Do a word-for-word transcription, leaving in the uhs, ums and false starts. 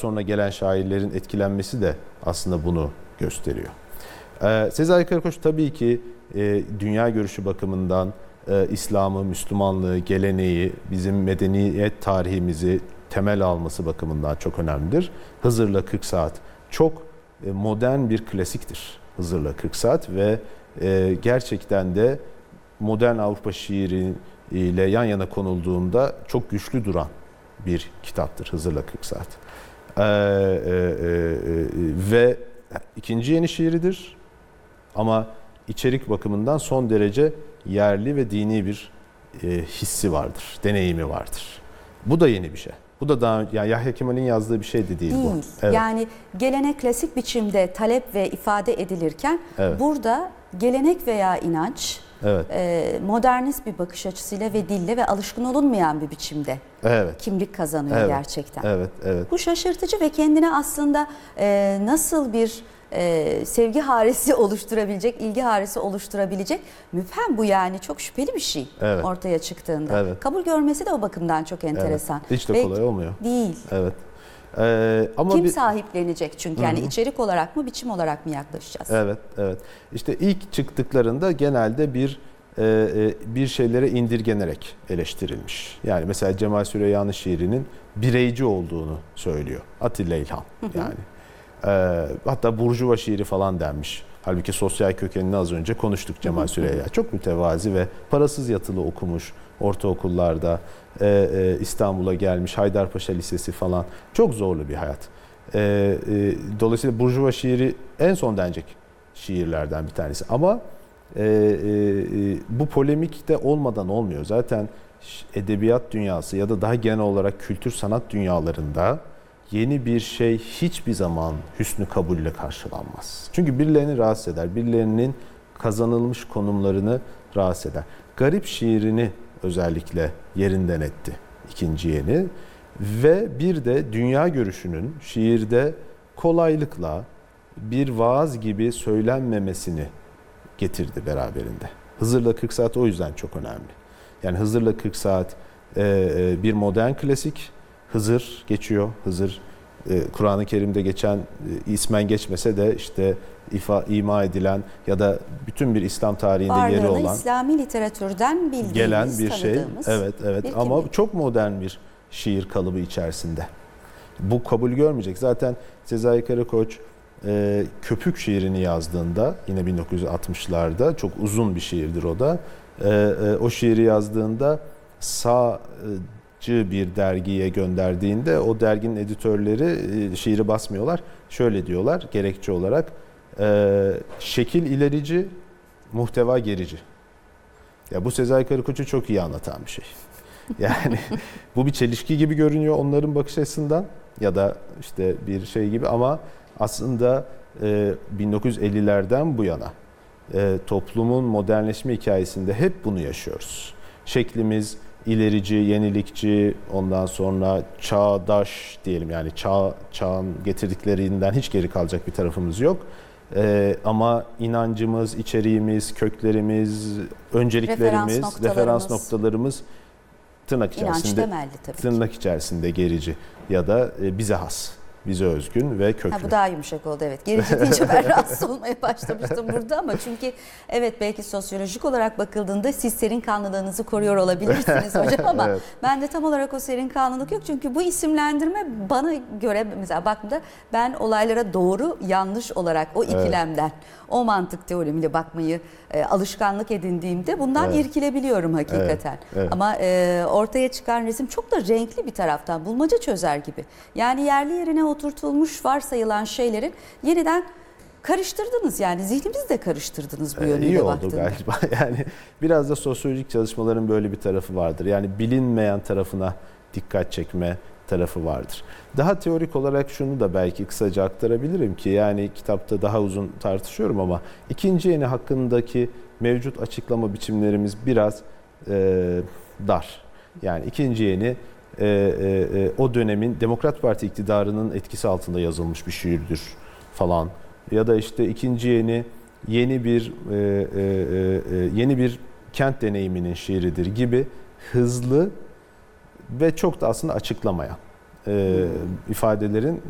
sonra gelen şairlerin etkilenmesi de aslında bunu gösteriyor. Ee, Sezai Karakoç tabii ki e, dünya görüşü bakımından e, İslam'ı, Müslümanlığı, geleneği, bizim medeniyet tarihimizi temel alması bakımından çok önemlidir. Hızır'la kırk saat çok e, modern bir klasiktir. Hızır'la kırk saat ve e, gerçekten de modern Avrupa şiiri ile yan yana konulduğunda çok güçlü duran bir kitaptır Hızır'la kırk saat. Ee, e, e, e, ve ikinci yeni şiiridir ama içerik bakımından son derece yerli ve dini bir e, hissi vardır, deneyimi vardır. Bu da yeni bir şey. Bu da daha yani Yahya Kemal'in yazdığı bir şey de değil, değil. bu. Evet. Yani gelenek klasik biçimde talep ve ifade edilirken Evet. burada gelenek veya inanç Evet. e, modernist bir bakış açısıyla ve dille ve alışkın olunmayan bir biçimde Evet. kimlik kazanıyor Evet. gerçekten. Evet, evet. Bu şaşırtıcı ve kendine aslında e, nasıl bir e, sevgi haresi oluşturabilecek, ilgi haresi oluşturabilecek müphem bu yani çok şüpheli bir şey Evet. ortaya çıktığında. Evet. Kabul görmesi de o bakımdan çok enteresan. Evet. Hiç de Ve kolay olmuyor. değil. Evet. Ee, ama Kim bir... sahiplenecek çünkü yani Hı-hı. içerik olarak mı biçim olarak mı yaklaşacağız? Evet, evet. İşte ilk çıktıklarında genelde bir e, bir şeylere indirgenerek eleştirilmiş. Yani mesela Cemal Süreyya'nın şiirinin bireyci olduğunu söylüyor. Atilla İlhan yani. E, hatta burjuva şiiri falan denmiş. Halbuki sosyal kökenini az önce konuştuk Cemal Süreyya. Çok mütevazi ve parasız yatılı okumuş ortaokullarda. E, e, İstanbul'a gelmiş, Haydarpaşa Lisesi falan. Çok zorlu bir hayat. E, e, dolayısıyla burjuva şiiri en son denecek şiirlerden bir tanesi. Ama e, e, bu polemik de olmadan olmuyor. Zaten edebiyat dünyası ya da daha genel olarak kültür sanat dünyalarında yeni bir şey hiçbir zaman hüsnü kabulle karşılanmaz. Çünkü birilerini rahatsız eder, birilerinin kazanılmış konumlarını rahatsız eder. Garip şiirini özellikle yerinden etti ikinci yeni ve bir de dünya görüşünün şiirde kolaylıkla bir vaaz gibi söylenmemesini getirdi beraberinde. Hızır'la kırk saat o yüzden çok önemli. Yani Hızır'la kırk saat bir modern klasik. Hızır geçiyor. Hızır Kur'an-ı Kerim'de geçen, ismen geçmese de işte ifa, ima edilen ya da bütün bir İslam tarihinde Varlığını yeri olan İslami literatürden bildiğimiz, gelen bir şey. Evet, evet. Bir Ama kimlik. çok modern bir şiir kalıbı içerisinde. Bu kabul görmeyecek. Zaten Sezai Karakoç e, Köpük şiirini yazdığında yine bin dokuz yüz altmışlarda çok uzun bir şiirdir o da. E, e, o şiiri yazdığında sağcı bir dergiye gönderdiğinde o derginin editörleri e, şiiri basmıyorlar. Şöyle diyorlar gerekçe olarak e, şekil ilerici, muhteva gerici. Ya bu Sezai Karakoç'u çok iyi anlatan bir şey. Yani bu bir çelişki gibi görünüyor onların bakış açısından ya da işte bir şey gibi ama aslında e, bin dokuz yüz ellilerden bu yana e, toplumun modernleşme hikayesinde hep bunu yaşıyoruz. Şeklimiz ilerici, yenilikçi, ondan sonra çağdaş diyelim yani çağ çağın getirdiklerinden hiç geri kalacak bir tarafımız yok. Ee, ama inancımız, içeriğimiz, köklerimiz, önceliklerimiz, Referans noktalarımız, referans noktalarımız tırnak içerisinde temelli tabii ki. tırnak içerisinde gerici ya da e, bize has, bize özgün ve köklü. Ha, bu daha yumuşak oldu evet. Gerici deyince ben rahatsız olmaya başlamıştım burada ama çünkü evet belki sosyolojik olarak bakıldığında siz serin kanlılığınızı koruyor olabilirsiniz hocam ama Evet. ben de tam olarak o serin kanlılık yok. Çünkü bu isimlendirme bana göre mesela baktığımda ben olaylara doğru yanlış olarak o ikilemden o mantık teorimiyle bakmayı e, alışkanlık edindiğimde bundan Evet. irkilebiliyorum hakikaten. Evet, evet. Ama e, ortaya çıkan resim çok da renkli bir taraftan bulmaca çözer gibi. Yani yerli yerine oturtulmuş varsayılan şeylerin yeniden karıştırdınız yani zihnimizi de karıştırdınız bu Ee, yönüyle iyi oldu baktığımda. galiba. Yani biraz da sosyolojik çalışmaların böyle bir tarafı vardır. Yani bilinmeyen tarafına dikkat çekme tarafı vardır. Daha teorik olarak şunu da belki kısaca aktarabilirim ki yani kitapta daha uzun tartışıyorum ama ikinci yeni hakkındaki mevcut açıklama biçimlerimiz biraz e, dar. Yani ikinci yeni e, e, e, o dönemin Demokrat Parti iktidarının etkisi altında yazılmış bir şiirdir falan. Ya da işte ikinci yeni yeni bir e, e, e, yeni bir kent deneyiminin şiiridir gibi hızlı ve çok da aslında açıklamayan e, ifadelerin